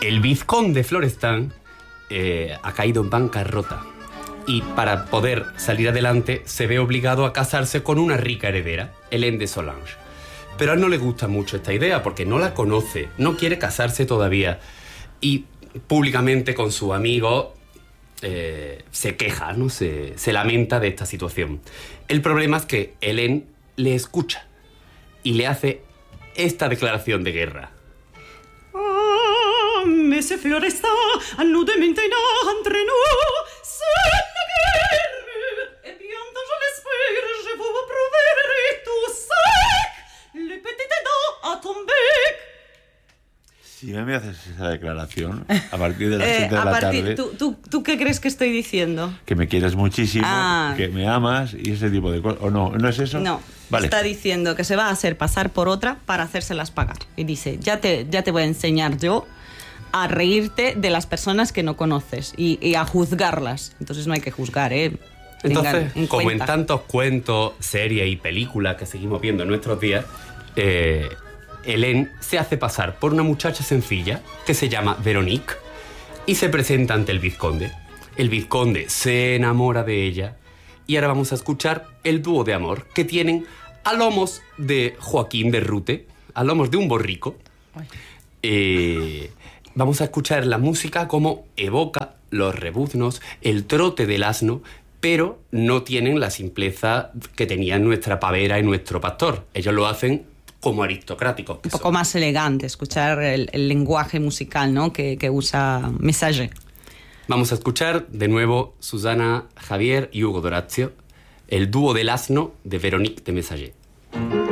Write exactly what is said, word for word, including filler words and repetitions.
El vizconde Florestan eh, ha caído en bancarrota y para poder salir adelante se ve obligado a casarse con una rica heredera, Hélène de Solange. Pero a él no le gusta mucho esta idea porque no la conoce, no quiere casarse todavía y públicamente con su amigo eh, se queja, ¿no? se, se lamenta de esta situación. El problema es que Hélène le escucha y le hace esta declaración de guerra. Ah, Monsieur Florestan, à nous de maintenant entre nous, c'est la guerre. Et bientôt, je l'espère, je vous prouverai tout ça. Le petit dent à tomber. Si me haces esa declaración, a partir de las Eh, siete de a la partir, tarde, ¿tú, tú, ¿Tú qué crees que estoy diciendo? que me quieres muchísimo, Ah. que me amas y ese tipo de cosas. ¿O no? ¿No es eso? No, Vale. está diciendo que se va a hacer pasar por otra para hacérselas pagar. Y dice, ya te, ya te voy a enseñar yo a reírte de las personas que no conoces y, y a juzgarlas. Entonces no hay que juzgar, ¿eh? Tengan Entonces, en como cuenta. en tantos cuentos, series y películas que seguimos viendo en nuestros días, eh, Hélène se hace pasar por una muchacha sencilla que se llama Veronique y se presenta ante el vizconde. El vizconde se enamora de ella y ahora vamos a escuchar el dúo de amor que tienen a lomos de Joaquín de Rute, a lomos de un borrico. Eh, vamos a escuchar la música como evoca los rebuznos, el trote del asno, pero no tienen la simpleza que tenían nuestra pavera y nuestro pastor. Ellos lo hacen como aristocráticos. Un poco más elegante, escuchar el, el lenguaje musical, ¿no? que, que usa Messager. Vamos a escuchar de nuevo Susana Javier y Hugo Dorazio, el dúo del asno de Veronique de Messager.